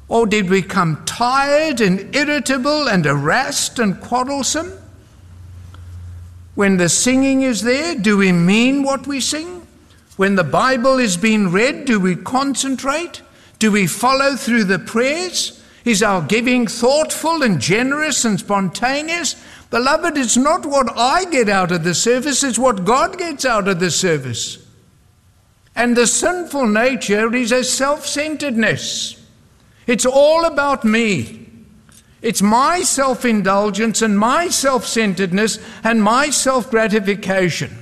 Or did we come tired and irritable and harassed and quarrelsome? When the singing is there, do we mean what we sing? When the Bible is being read, do we concentrate? Do we follow through the prayers? Is our giving thoughtful and generous and spontaneous? Beloved, it's not what I get out of the service, it's what God gets out of the service. And the sinful nature is a self-centeredness. It's all about me. It's my self-indulgence and my self-centeredness and my self-gratification.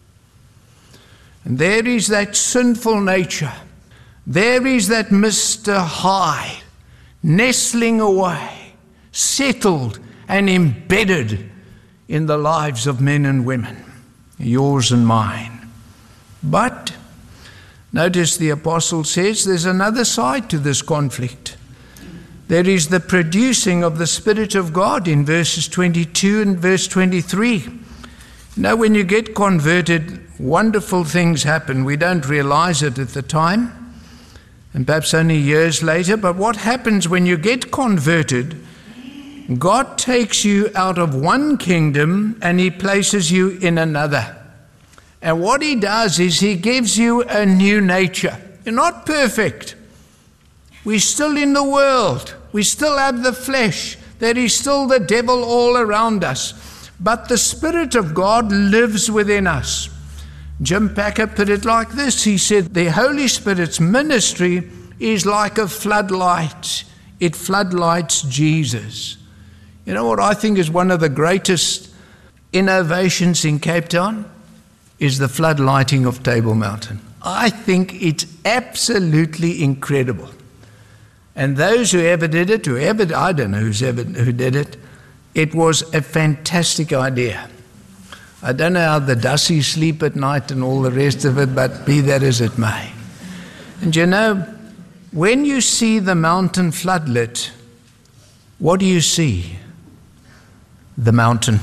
And there is that sinful nature. There is that Mr. Hyde nestling away, settled and embedded in the lives of men and women, yours and mine. But notice the apostle says there's another side to this conflict. There is the producing of the Spirit of God in verses 22 and verse 23. Now, when you get converted, wonderful things happen. We don't realize it at the time, and perhaps only years later. But what happens when you get converted? God takes you out of one kingdom and he places you in another. And what he does is he gives you a new nature. You're not perfect. We're still in the world. We still have the flesh. There is still the devil all around us. But the Spirit of God lives within us. Jim Packer put it like this. He said, the Holy Spirit's ministry is like a floodlight. It floodlights Jesus. You know what I think is one of the greatest innovations in Cape Town? Is the floodlighting of Table Mountain. I think it's absolutely incredible. And those who ever did it, I don't know who did it, it was a fantastic idea. I don't know how the Dussies sleep at night and all the rest of it, but be that as it may. And you know, when you see the mountain floodlit, what do you see? The mountain.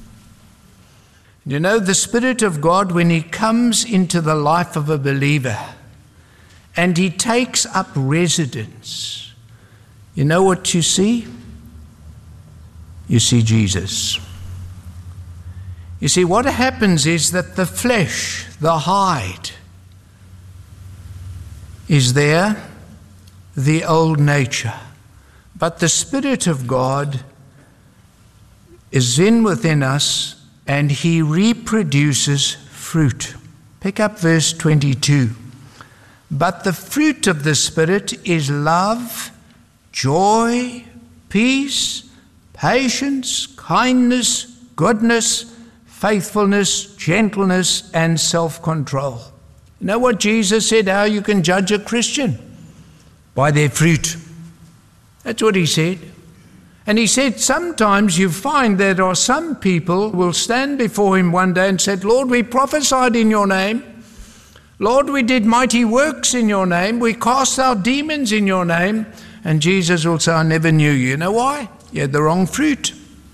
You know, the Spirit of God, when he comes into the life of a believer and he takes up residence, you know what you see? You see Jesus. You see, what happens is that the flesh, the hide, is there, the old nature. But the Spirit of God is in within us, and he reproduces fruit. Pick up verse 22. But the fruit of the Spirit is love, joy, peace, patience, kindness, goodness, faithfulness, gentleness, and self-control. You know what Jesus said, how you can judge a Christian? By their fruit. That's what he said. And he said, sometimes you find there are some people who will stand before him one day and say, Lord, we prophesied in your name. Lord, we did mighty works in your name. We cast out demons in your name. And Jesus will say, I never knew you. You know why? You had the wrong fruit.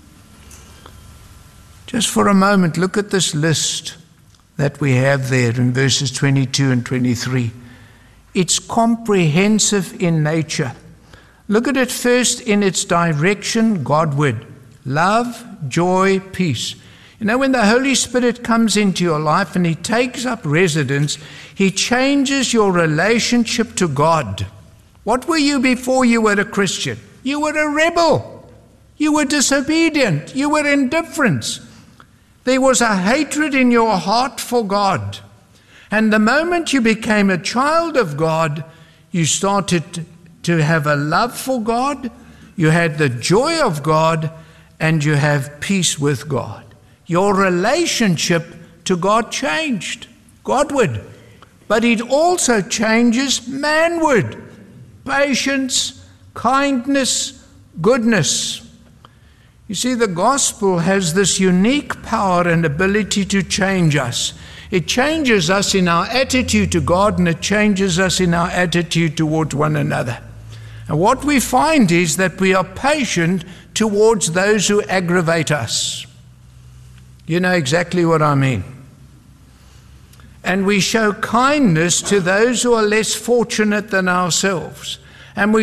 Just for a moment, look at this list that we have there in verses 22 and 23. It's comprehensive in nature. Look at it first in its direction, Godward. Love, joy, peace. You know, when the Holy Spirit comes into your life and he takes up residence, he changes your relationship to God. What were you before you were a Christian? You were a rebel. You were disobedient. You were indifferent. There was a hatred in your heart for God. And the moment you became a child of God, you started to have a love for God, you had the joy of God, and you have peace with God. Your relationship to God changed, Godward. But it also changes manward. Patience, kindness, goodness. You see, the gospel has this unique power and ability to change us. It changes us in our attitude to God, and it changes us in our attitude towards one another. And what we find is that we are patient towards those who aggravate us. You know exactly what I mean. And we show kindness to those who are less fortunate than ourselves. And we